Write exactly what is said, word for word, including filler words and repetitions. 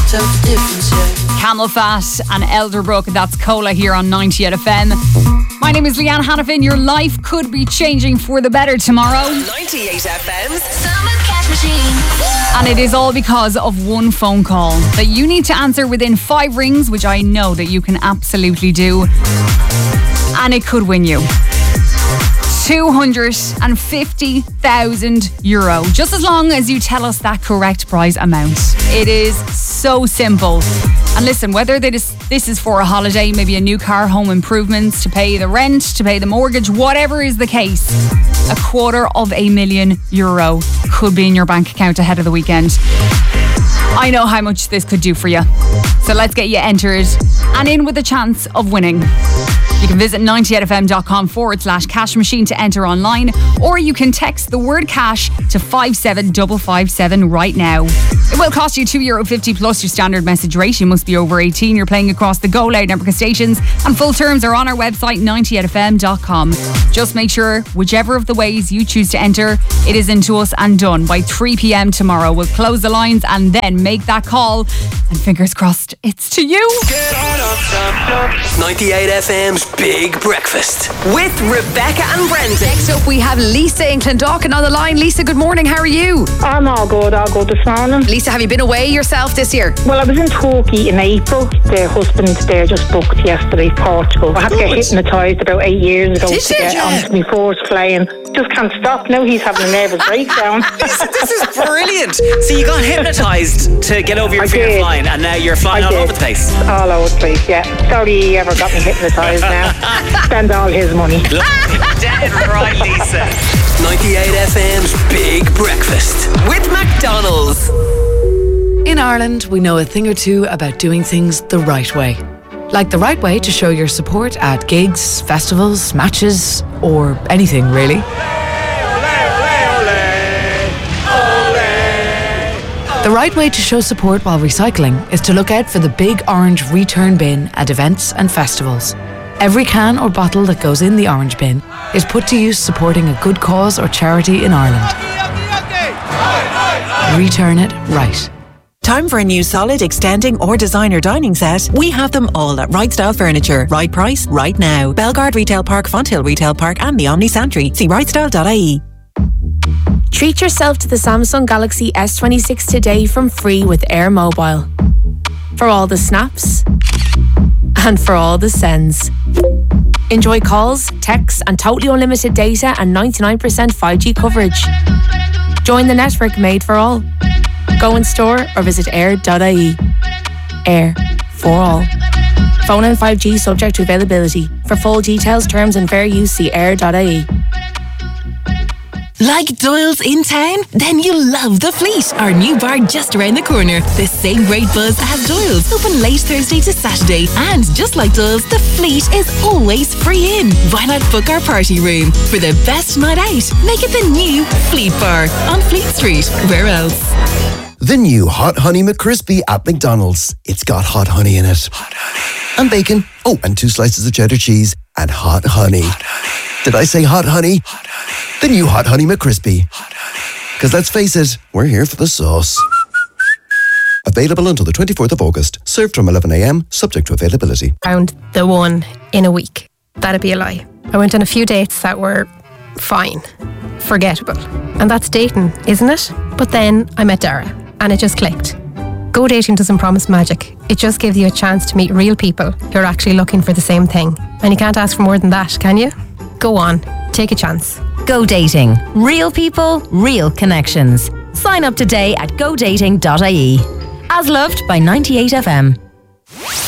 tell the difference, yeah. Camel Fat and Elderbrook, that's Cola here on ninety-eight F M. My name is Leanne Hannafin. Your life could be changing for the better tomorrow. ninety-eight F M's Summer Cash Machine. And it is all because of one phone call that you need to answer within five rings, which I know that you can absolutely do. And it could win you two hundred fifty thousand euro, just as long as you tell us that correct prize amount. It is so simple. And listen, whether this, this is for a holiday, maybe a new car, home improvements, to pay the rent, to pay the mortgage, whatever is the case, a quarter of a million euro could be in your bank account ahead of the weekend. I know how much this could do for you. So let's get you entered and in with a chance of winning. You can visit ninety-eight fm.com forward slash cash machine to enter online, or you can text the word cash to five seven five five seven right now. It will cost you two euro fifty plus your standard message rate. You must be over eighteen. You're playing across the Go Loud network of stations, and full terms are on our website ninety-eight f m dot com. Just make sure, whichever of the ways you choose to enter, it is into us and done by three p.m. tomorrow. We'll close the lines and then make that call, and fingers crossed it's to you. Get on up, jump, jump. ninety-eight F M's Big Breakfast with Rebecca and Brendan. Next up we have Lisa in Clondalkin on the line. Lisa, good morning, how are you? I'm all good, all good this morning. Lisa, have you been away yourself this year? Well, I was in Turkey in April. The husband there just booked yesterday, Portugal. I had to get hypnotised about eight years ago Did to you? get onto my first plane. Just can't stop now. He's having a nervous breakdown. This, this is brilliant. So you got hypnotised to get over your I fear of did. flying, and now you're flying I all did. over the place. All over the place, yeah. Sorry he ever got me hypnotised now. Spend all his money. Dead right, Lisa. ninety-eight F M's Big Breakfast with McDonald's. In Ireland, we know a thing or two about doing things the right way. Like the right way to show your support at gigs, festivals, matches, or anything really. The right way to show support while recycling is to look out for the big orange return bin at events and festivals. Every can or bottle that goes in the orange bin is put to use supporting a good cause or charity in Ireland. Return it right. Time for a new solid, extending or designer dining set? We have them all at Right Style Furniture. Right price, right now. Belgard Retail Park, Fonthill Retail Park and the Omni Santry. See right style dot I E. Treat yourself to the Samsung Galaxy S twenty-six today from free with Air Mobile. For all the snaps and for all the sends. Enjoy calls, texts and totally unlimited data and ninety-nine percent five G coverage. Join the network made for all. Go in store or visit air dot I E. Air for all. Phone and five G subject to availability. For full details, terms and fair use, see air dot I E. Like Doyle's in town? Then you'll love The Fleet, our new bar just around the corner. The same great buzz as Doyle's, open late Thursday to Saturday. And just like Doyle's, The Fleet is always free in. Why not book our party room? For the best night out, make it the new Fleet Bar on Fleet Street. Where else? The new Hot Honey McCrispy at McDonald's. It's got hot honey in it. Hot honey. And bacon. Oh, and two slices of cheddar cheese. And hot honey. Hot honey. Did I say hot honey? Hot honey. The new Hot Honey McCrispy. Hot honey. Because let's face it, we're here for the sauce. Available until the twenty-fourth of August. Served from eleven a.m, subject to availability. Found the one in a week. That'd be a lie. I went on a few dates that were fine, forgettable. And that's dating, isn't it? But then I met Dara, and it just clicked. Go Dating doesn't promise magic. It just gives you a chance to meet real people who are actually looking for the same thing. And you can't ask for more than that, can you? Go on, take a chance. Go Dating. Real people, real connections. Sign up today at go dating dot I E. As loved by ninety-eight F M.